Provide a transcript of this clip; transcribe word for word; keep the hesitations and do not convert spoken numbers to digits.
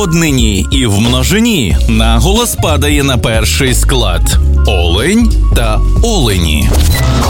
однині і в множині наголос падає на перший склад – олень та олені.